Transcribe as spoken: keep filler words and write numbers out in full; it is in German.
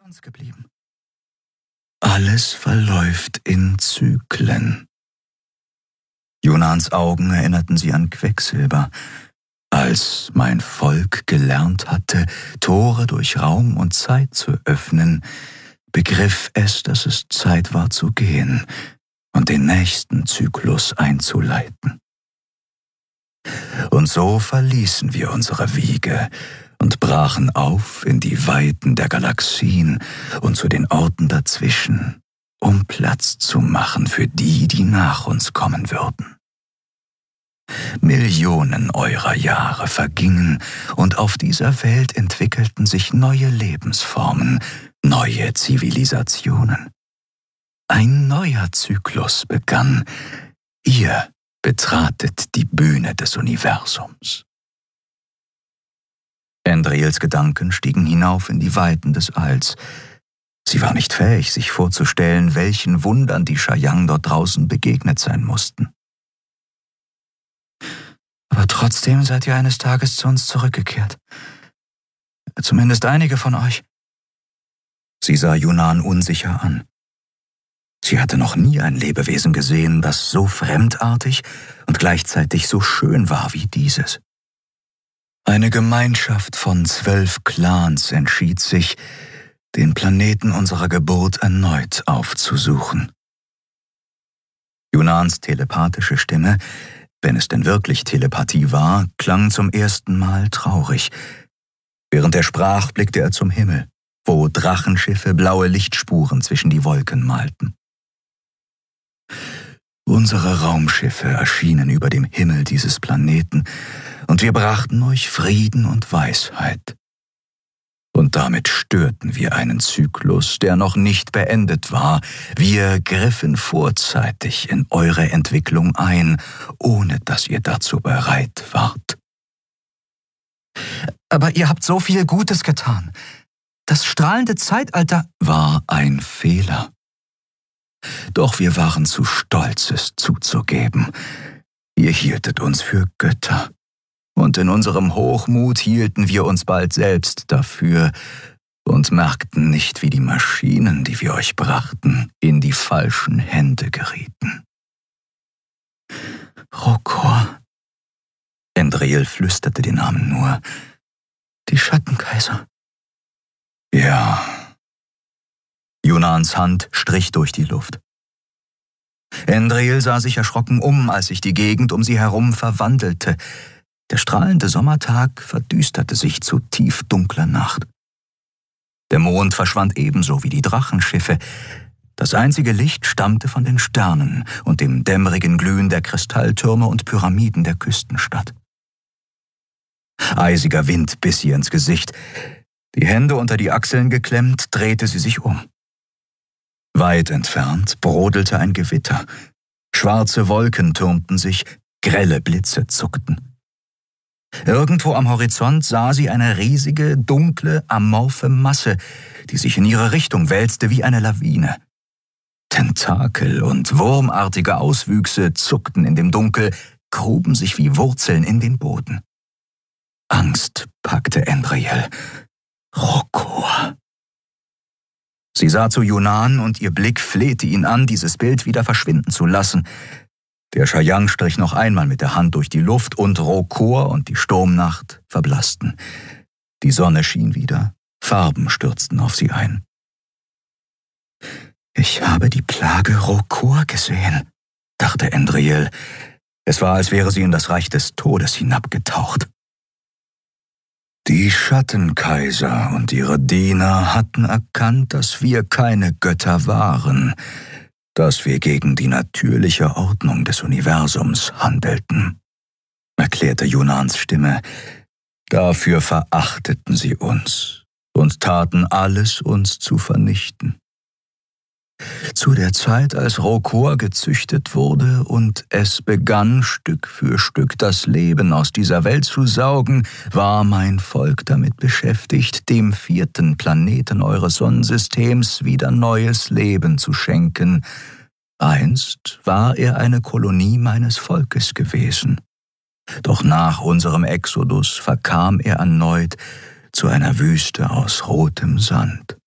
uns geblieben. Alles verläuft in Zyklen. Junans Augen erinnerten sie an Quecksilber. Als mein Volk gelernt hatte, Tore durch Raum und Zeit zu öffnen, begriff es, dass es Zeit war zu gehen und den nächsten Zyklus einzuleiten. Und so verließen wir unsere Wiege und brachen auf in die Weiten der Galaxien und zu den Orten dazwischen, um Platz zu machen für die, die nach uns kommen würden. Millionen eurer Jahre vergingen und auf dieser Welt entwickelten sich neue Lebensformen, neue Zivilisationen. Ein neuer Zyklus begann. Ihr betratet die Bühne des Universums. Endriels Gedanken stiegen hinauf in die Weiten des Alls. Sie war nicht fähig, sich vorzustellen, welchen Wundern die Chayang dort draußen begegnet sein mussten. Aber trotzdem seid ihr eines Tages zu uns zurückgekehrt. Zumindest einige von euch. Sie sah Yunan unsicher an. Sie hatte noch nie ein Lebewesen gesehen, das so fremdartig und gleichzeitig so schön war wie dieses. Eine Gemeinschaft von zwölf Clans entschied sich, den Planeten unserer Geburt erneut aufzusuchen. Yunans telepathische Stimme, wenn es denn wirklich Telepathie war, klang zum ersten Mal traurig. Während er sprach, blickte er zum Himmel, wo Drachenschiffe blaue Lichtspuren zwischen die Wolken malten. Unsere Raumschiffe erschienen über dem Himmel dieses Planeten, und wir brachten euch Frieden und Weisheit. Und damit störten wir einen Zyklus, der noch nicht beendet war. Wir griffen vorzeitig in eure Entwicklung ein, ohne dass ihr dazu bereit wart. Aber ihr habt so viel Gutes getan. Das strahlende Zeitalter war ein Fehler. Doch wir waren zu stolz, es zuzugeben. Ihr hieltet uns für Götter. Und in unserem Hochmut hielten wir uns bald selbst dafür und merkten nicht, wie die Maschinen, die wir euch brachten, in die falschen Hände gerieten. Rokor. Endriel flüsterte den Namen nur. Die Schattenkaiser. Ja. Yunans Hand strich durch die Luft. Endriel sah sich erschrocken um, als sich die Gegend um sie herum verwandelte. Der strahlende Sommertag verdüsterte sich zu tiefdunkler Nacht. Der Mond verschwand ebenso wie die Drachenschiffe. Das einzige Licht stammte von den Sternen und dem dämmerigen Glühen der Kristalltürme und Pyramiden der Küstenstadt. Eisiger Wind biss ihr ins Gesicht. Die Hände unter die Achseln geklemmt, drehte sie sich um. Weit entfernt brodelte ein Gewitter. Schwarze Wolken türmten sich, grelle Blitze zuckten. Irgendwo am Horizont sah sie eine riesige, dunkle, amorphe Masse, die sich in ihre Richtung wälzte wie eine Lawine. Tentakel und wurmartige Auswüchse zuckten in dem Dunkel, gruben sich wie Wurzeln in den Boden. Angst packte Endriel. Rokor. Sie sah zu Yunan und ihr Blick flehte ihn an, dieses Bild wieder verschwinden zu lassen. Der Chayang strich noch einmal mit der Hand durch die Luft und Rokor und die Sturmnacht verblassten. Die Sonne schien wieder, Farben stürzten auf sie ein. Ich habe die Plage Rokor gesehen, dachte Endriel. Es war, als wäre sie in das Reich des Todes hinabgetaucht. Die Schattenkaiser und ihre Diener hatten erkannt, dass wir keine Götter waren, dass wir gegen die natürliche Ordnung des Universums handelten, erklärte Yunans Stimme. Dafür verachteten sie uns und taten alles, uns zu vernichten. Zu der Zeit, als Rokor gezüchtet wurde und es begann, Stück für Stück das Leben aus dieser Welt zu saugen, war mein Volk damit beschäftigt, dem vierten Planeten eures Sonnensystems wieder neues Leben zu schenken. Einst war er eine Kolonie meines Volkes gewesen. Doch nach unserem Exodus verkam er erneut zu einer Wüste aus rotem Sand.